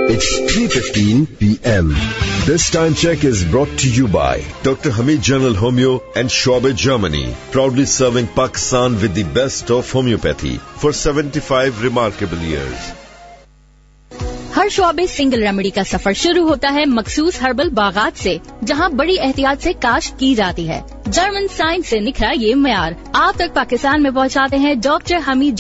It's 3:15 p.m. This time check is brought to you by Dr. Hamid General Homeo and Schwabe Germany, proudly serving Pakistan with the best of homeopathy for 75 remarkable years. Her शॉबे single remedy का सफर शुरू होता है मखसूस herbal बागात से, जहां बड़ी एहतियात से काश्त की जाती है। जर्मन साइंस से निखरा ये मयार आप तक पाकिस्तान में पहुंचाते हैं डॉक्टर हमीद